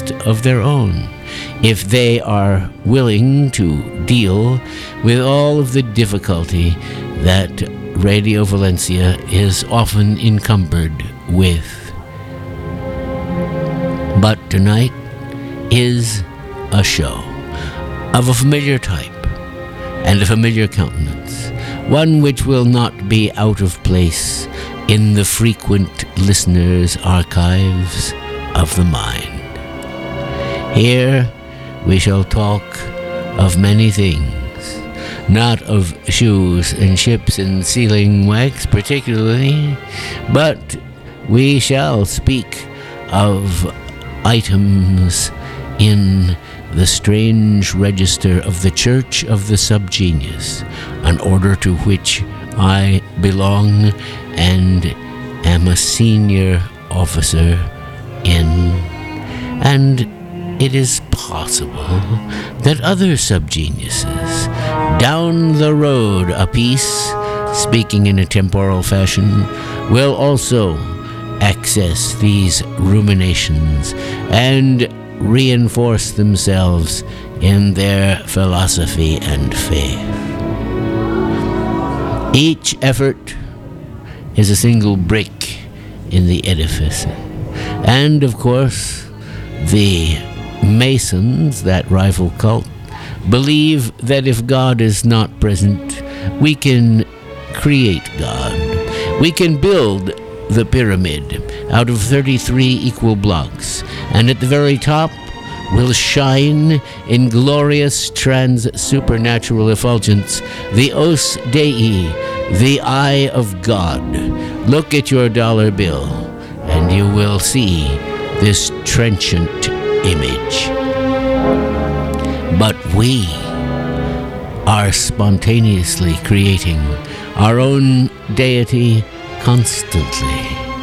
quest of their own, if they are willing to deal with all of the difficulty that Radio Valencia is often encumbered with. But tonight is a show of a familiar type and a familiar countenance, one which will not be out of place in the frequent listeners' archives of the mind. Here we shall talk of many things, not of shoes and ships and sealing wax particularly, but we shall speak of items in the strange register of the Church of the Subgenius, an order to which I belong and am a senior officer in, and it is possible that other subgeniuses down the road a piece, speaking in a temporal fashion, will also access these ruminations and reinforce themselves in their philosophy and faith. Each effort is a single brick in the edifice. And, of course, the Masons, that rival cult, believe that if God is not present, we can create God. We can build the pyramid out of 33 equal blocks, and at the very top will shine in glorious trans-supernatural effulgence the Os Dei, the Eye of God. Look at your dollar bill, and you will see this trenchant image. But we are spontaneously creating our own deity constantly.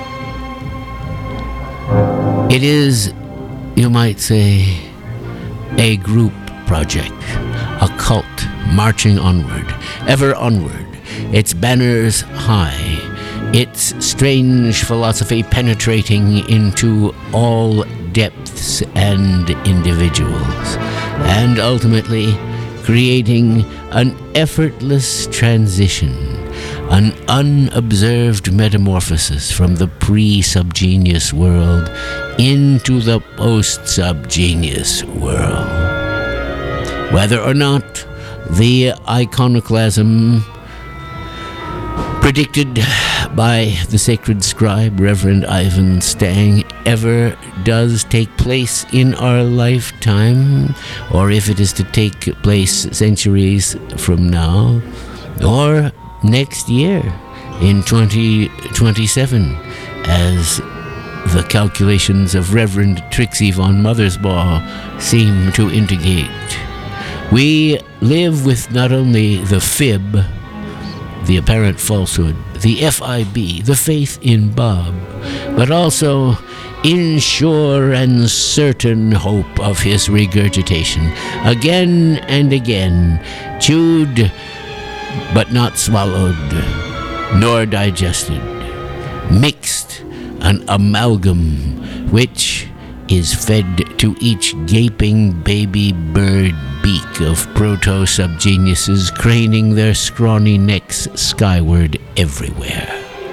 It is, you might say, a group project, a cult marching onward, ever onward, its banners high, its strange philosophy penetrating into all depths and individuals, and ultimately creating an effortless transition, an unobserved metamorphosis from the pre-subgenius world into the post-subgenius world. Whether or not the iconoclasm predicted by the sacred scribe, Reverend Ivan Stang, ever does take place in our lifetime, or if it is to take place centuries from now, or next year in 2027, as the calculations of Reverend Trixie von Mothersbaugh seem to indicate. We live with not only the fib, the apparent falsehood, the FIB, the faith in Bob, but also in sure and certain hope of his regurgitation, again and again, chewed but not swallowed, nor digested, mixed, an amalgam which is fed to each gaping baby bird beak of proto-subgeniuses craning their scrawny necks skyward everywhere.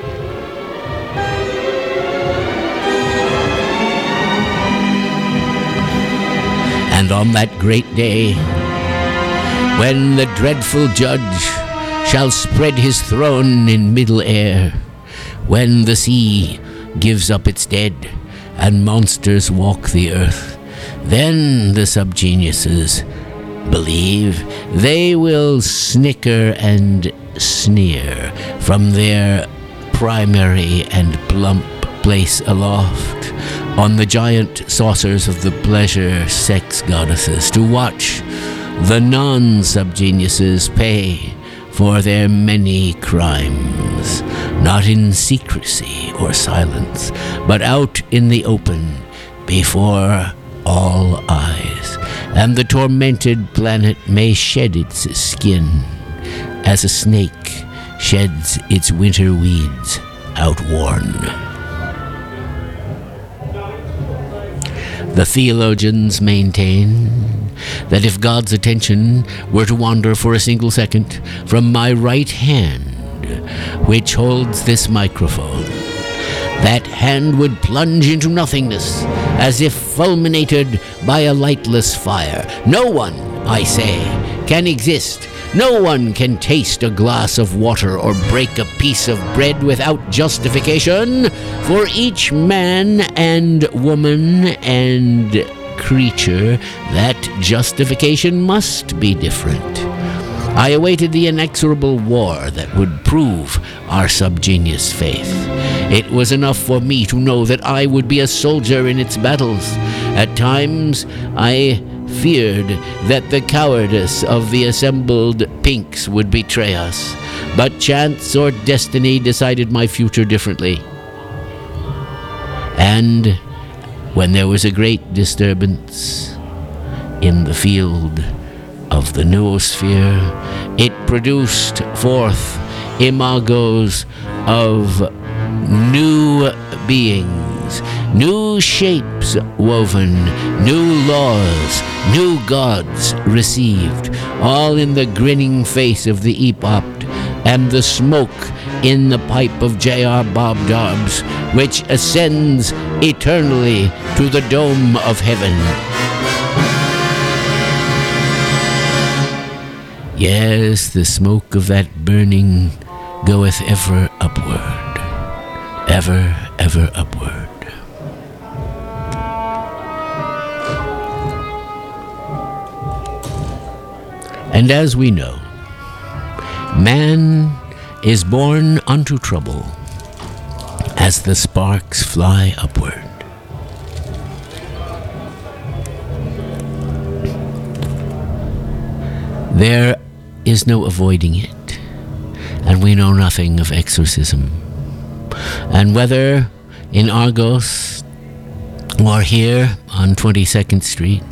And on that great day, when the dreadful judge shall spread his throne in middle air, when the sea gives up its dead and monsters walk the earth, then the subgeniuses believe they will snicker and sneer from their primary and plump place aloft on the giant saucers of the pleasure sex goddesses to watch the non-subgeniuses pay for their many crimes, not in secrecy or silence, but out in the open, before all eyes, and the tormented planet may shed its skin, as a snake sheds its winter weeds outworn. The theologians maintain that if God's attention were to wander for a single second from my right hand, which holds this microphone, that hand would plunge into nothingness as if fulminated by a lightless fire. No one, I say, can exist. No one can taste a glass of water or break a piece of bread without justification. For each man and woman and creature, that justification must be different. I awaited the inexorable war that would prove our subgenius faith. It was enough for me to know that I would be a soldier in its battles. At times, I feared that the cowardice of the assembled pinks would betray us, but chance or destiny decided my future differently. And when there was a great disturbance in the field of the noosphere, it produced forth imagos of new beings, new shapes woven, new laws, new gods received, all in the grinning face of the epopt and the smoke in the pipe of J.R. Bob Dobbs, which ascends eternally to the dome of heaven. Yes, the smoke of that burning goeth ever upward, ever, ever upward. And as we know, man is born unto trouble as the sparks fly upward. There is no avoiding it, and we know nothing of exorcism. And whether in Argos or here on 22nd Street,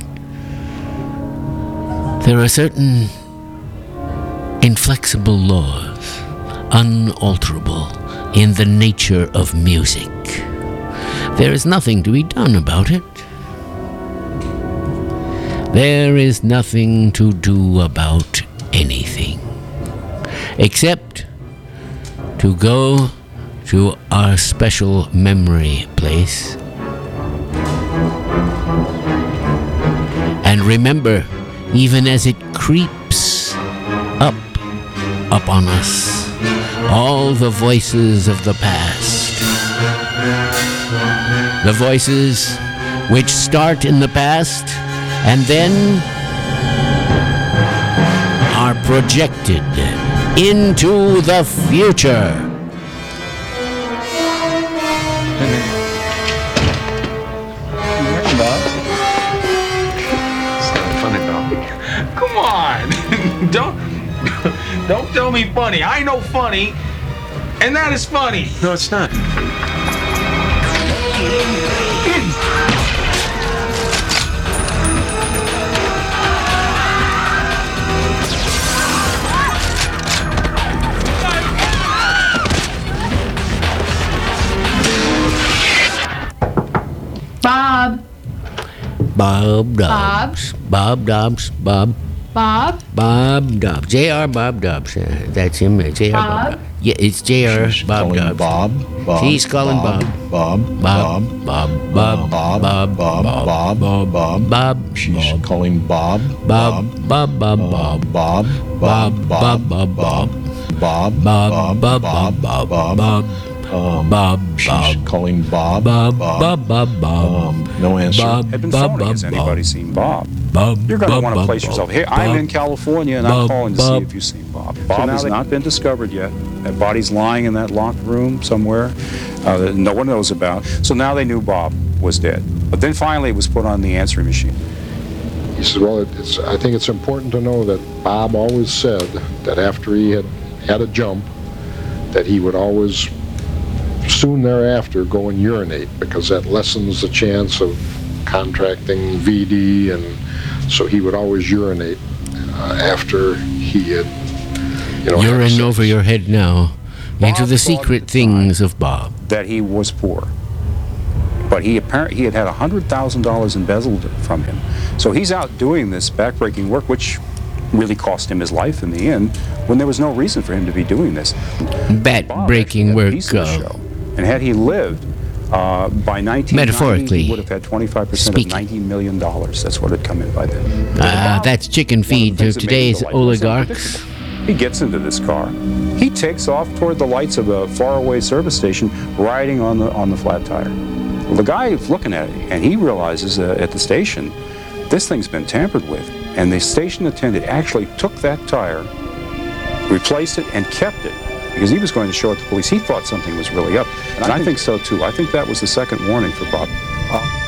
there are certain inflexible laws, unalterable in the nature of music. There is nothing to be done about it. There is nothing to do about anything, except to go to our special memory place and remember, even as it creeps up on us, all the voices of the past. The voices which start in the past and then are projected into the future. Come on. Don't tell me funny. I know funny, and that is funny. No, it's not. Bob. Bob Dobbs. Bob Dobbs. Bob. Bob. Bob Dobbs. J.R. Bob Dobbs. That's him. J.R. Bob Dobbs. Yeah, it's J.R. She's Bob calling Dobbs. Bob. She's calling Bob. Bob. Bob. Bob. Bob. Bob. Bob. Bob. Bob. She's calling Bob. Bob. Bob. Bob. Bob. Bob. Bob. Bob. Bob. Bob. Bob. Bob. Bob. Bob. Bob. Bob. She's calling Bob. Bob. Bob. Bob. Bob. No answer. Bob. Had been Bob. phoning. Has anybody seen Bob? Bob. You're going to want to Bob, place Bob, yourself. Here, Bob, I'm in California, and Bob, I'm calling to Bob. see if you've seen Bob. Bob has not been discovered yet. That body's lying in that locked room somewhere that no one knows about. So now they knew Bob was dead. But then finally it was put on the answering machine. He said, well, I think it's important to know that Bob always said that after he had a jump, that he would always soon thereafter go and urinate, because that lessens the chance of contracting VD, and so he would always urinate after he had, You're in over your head now into Bob the thought secret at the things of Bob. That he was poor. But he had $100,000 embezzled from him. So he's out doing this backbreaking work, which really cost him his life in the end, when there was no reason for him to be doing this. Back-breaking work. And had he lived, by 1990, he would have had 25% of $90 million. That's what had come in by then. That's chicken feed to today's oligarchs. He gets into this car. He takes off toward the lights of a faraway service station, riding on the flat tire. Well, the guy is looking at it, and he realizes at the station, this thing's been tampered with. And the station attendant actually took that tire, replaced it, and kept it, because he was going to show it to the police. He thought something was really up. And I think so, too. I think that was the second warning for Bob.